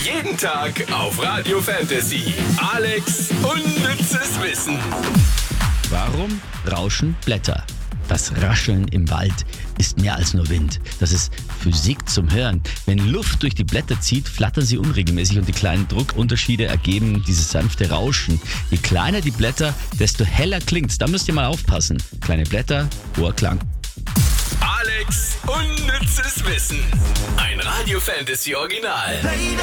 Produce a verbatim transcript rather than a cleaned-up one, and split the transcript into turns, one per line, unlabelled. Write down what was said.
Jeden Tag auf Radio Fantasy. Alex unnützes Wissen.
Warum rauschen Blätter? Das Rascheln im Wald ist mehr als nur Wind. Das ist Physik zum Hören. Wenn Luft durch die Blätter zieht, flattern sie unregelmäßig und die kleinen Druckunterschiede ergeben dieses sanfte Rauschen. Je kleiner die Blätter, desto heller klingt's. Da müsst ihr mal aufpassen. Kleine Blätter, hoher Klang.
Alex unnützes Wissen. Ein Radio Fantasy Original.